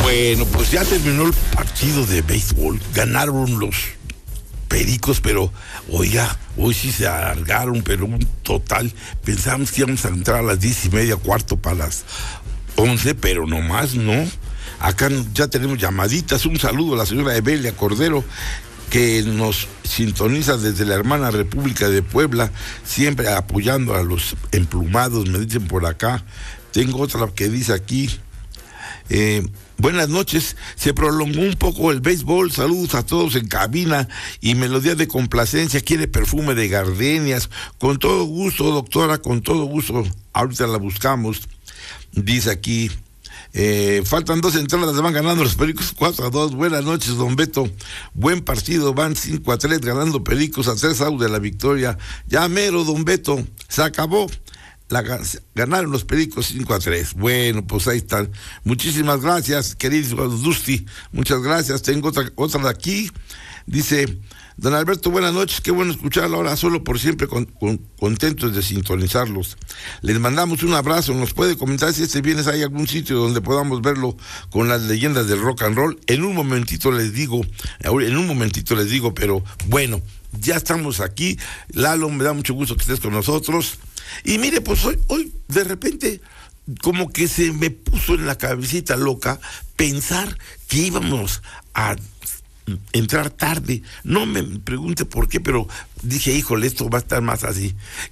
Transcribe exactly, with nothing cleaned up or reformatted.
Bueno, pues ya terminó el partido de béisbol. Ganaron los Pericos, pero oiga, hoy sí se alargaron, pero un total. Pensábamos que íbamos a entrar a las diez y media, cuarto para las once, pero nomás no. Acá ya tenemos llamaditas. Un saludo a la señora Evelia Cordero, que nos sintoniza desde la hermana República de Puebla, siempre apoyando a los emplumados, me dicen por acá. Tengo otra que dice aquí, eh, buenas noches, se prolongó un poco el béisbol, saludos a todos en cabina y melodía de complacencia, quiere perfume de gardenias, con todo gusto, doctora, con todo gusto, ahorita la buscamos, dice aquí. Eh, faltan dos entradas, van ganando los Pericos cuatro a dos. Buenas noches, don Beto. Buen partido, van cinco a tres ganando Pericos, a tres out de la victoria. Ya mero, don Beto, se acabó. La, ganaron los Pericos cinco a tres. Bueno, pues ahí están. Muchísimas gracias, querido Dusty. Muchas gracias. Tengo otra, otra de aquí. Dice, don Alberto, buenas noches. Qué bueno escucharlo ahora solo por siempre, con, con, contentos de sintonizarlos. Les mandamos un abrazo. Nos puede comentar si este viernes hay algún sitio donde podamos verlo con las leyendas del rock and roll. En un momentito les digo, en un momentito les digo, pero bueno, ya estamos aquí. Lalo, me da mucho gusto que estés con nosotros. Y mire, pues hoy, hoy de repente como que se me puso en la cabecita loca pensar que íbamos a entrar tarde. No me pregunte por qué, pero dije, híjole, esto va a estar más así.